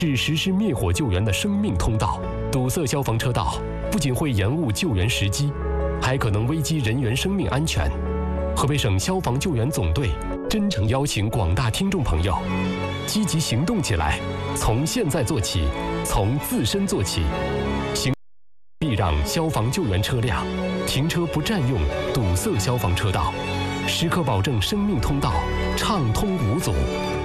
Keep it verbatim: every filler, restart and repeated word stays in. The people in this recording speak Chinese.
是实施灭火救援的生命通道。堵塞消防车道不仅会延误救援时机，还可能危及人员生命安全。河北省消防救援总队真诚邀请广大听众朋友积极行动起来，从现在做起，从自身做起，行避让消防救援车辆，停车不占用堵塞消防车道，时刻保证生命通道畅通无阻。